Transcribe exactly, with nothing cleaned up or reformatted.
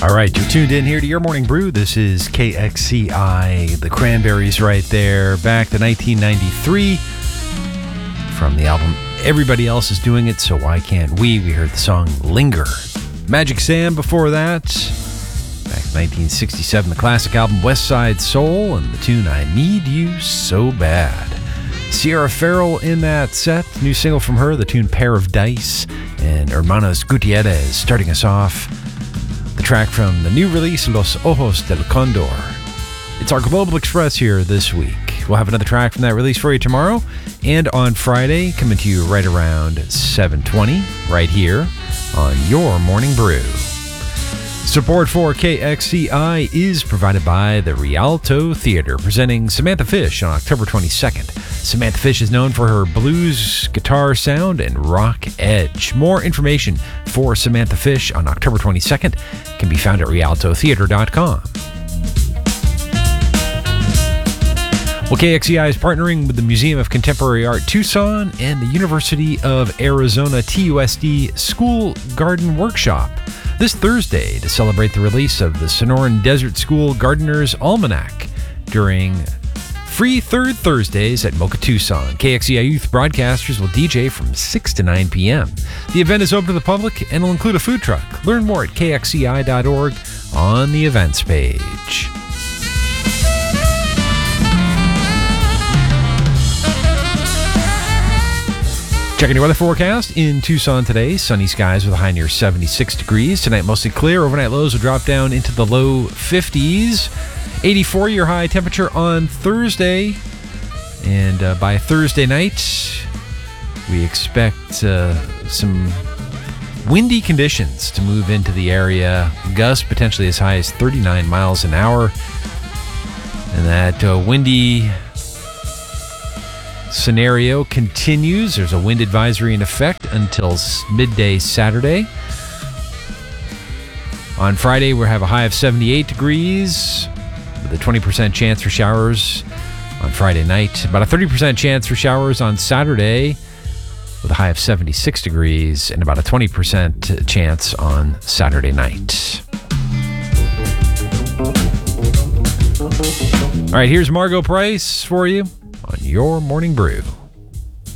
All right, you're tuned in here to Your Morning Brew. This is K X C I, the Cranberries right there, back to nineteen ninety-three from the album Everybody Else Is Doing It, So Why Can't We? We heard the song Linger. Magic Sam before that, back in nineteen sixty-seven, the classic album West Side Soul and the tune I Need You So Bad. Sierra Farrell in that set, new single from her, the tune Pair of Dice, and Hermanos Gutierrez starting us off. The track from the new release, Los Ojos del Condor. It's our Global Express here this week. We'll have another track from that release for you tomorrow, and on Friday, coming to you right around seven twenty, right here on Your Morning Brew. Support for K X C I is provided by the Rialto Theater, presenting Samantha Fish on October twenty-second. Samantha Fish is known for her blues guitar sound and rock edge. More information for Samantha Fish on October twenty-second can be found at rialto theater dot com. Well, K X C I is partnering with the Museum of Contemporary Art Tucson and the University of Arizona T U S D School Garden Workshop this Thursday to celebrate the release of the Sonoran Desert School Gardener's Almanac during Free Third Thursdays at Mocha Tucson. K X C I youth broadcasters will D J from six to nine p.m. The event is open to the public and will include a food truck. Learn more at k x c i dot org on the events page. Checking your weather forecast in Tucson today. Sunny skies with a high near seventy-six degrees. Tonight mostly clear. Overnight lows will drop down into the low fifties. eighty-four your high temperature on Thursday. And uh, by Thursday night, we expect uh, some windy conditions to move into the area. Gusts potentially as high as thirty-nine miles an hour. And that uh, windy scenario continues. There's a wind advisory in effect until midday Saturday. On Friday, we'll have a high of seventy-eight degrees with a twenty percent chance for showers on Friday night. About a thirty percent chance for showers on Saturday with a high of seventy-six degrees and about a twenty percent chance on Saturday night. All right, here's Margo Price for you on Your Morning Brew.